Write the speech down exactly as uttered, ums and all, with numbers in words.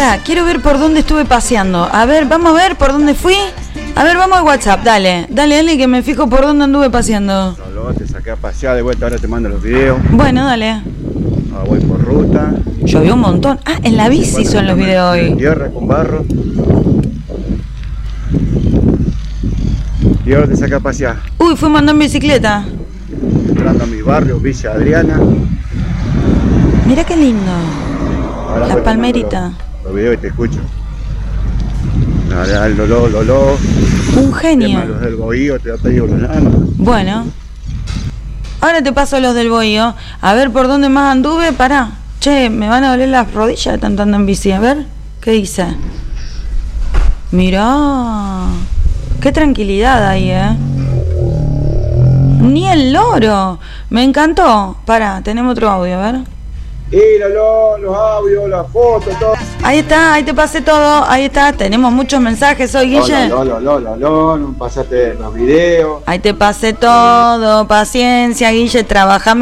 Pará, quiero ver por dónde estuve paseando. A ver, vamos a ver por dónde fui. A ver, vamos al WhatsApp, dale. Dale, dale, que me fijo por dónde anduve paseando. No, te saqué a pasear de vuelta, ahora te mando los videos. Bueno, dale. Ah, voy por ruta. Llovió un montón. Ah, en la bici son los videos hoy. Tierra con barro. Y ahora te saqué a pasear. Uy, fuimos andando en bicicleta. Entrando a mi barrio, Villa Adriana. Mirá qué lindo. Ahora La palmerita. Los, los videos y te escucho. Ahora el Lolo, Lolo. Un genio. Los del Bohío, te digo los nanos. Bueno. Ahora te paso los del Bohío. A ver por dónde más anduve. Pará. Che, me van a doler las rodillas de tanto andar en bici. A ver, ¿qué dice? Mirá. Qué tranquilidad ahí, ¿eh? Ni el loro. Me encantó. Pará, tenemos otro audio, a ver. Y Lolo, los audios, las fotos, todo. Ahí está, ahí te pasé todo. Ahí está, tenemos muchos mensajes hoy, Guille. Lolo, Lolo, Lolo, no pasaste los videos. Ahí te pasé todo. Paciencia, Guille, trabajame.